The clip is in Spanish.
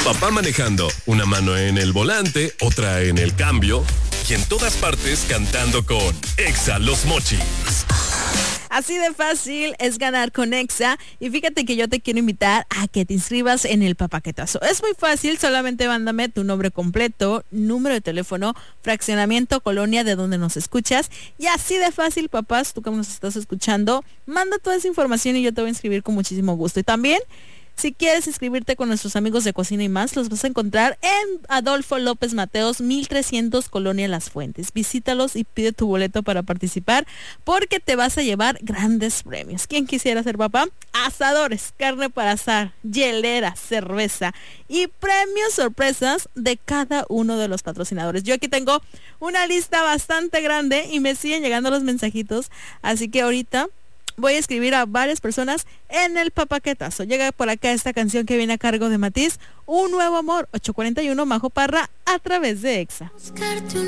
Papá manejando, una mano en el volante, otra en el cambio y en todas partes cantando con Exa Los Mochis. Así de fácil es ganar con Exa. Y fíjate que yo te quiero invitar a que te inscribas en el papaquetazo. Es muy fácil, solamente mándame tu nombre completo, número de teléfono, fraccionamiento, colonia de donde nos escuchas. Y así de fácil, papás, tú que nos estás escuchando, manda toda esa información y yo te voy a inscribir con muchísimo gusto. Y también, si quieres inscribirte con nuestros amigos de Cocina y Más, los vas a encontrar en Adolfo López Mateos, 1300 Colonia Las Fuentes. Visítalos y pide tu boleto para participar porque te vas a llevar grandes premios. ¿Quién quisiera ser papá? Asadores, carne para asar, hielera, cerveza y premios sorpresas de cada uno de los patrocinadores. Yo aquí tengo una lista bastante grande y me siguen llegando los mensajitos, así que ahorita voy a escribir a varias personas en el papaquetazo. Llega por acá esta canción que viene a cargo de Matiz, Un Nuevo Amor, 841 Majo Parra, a través de Exa.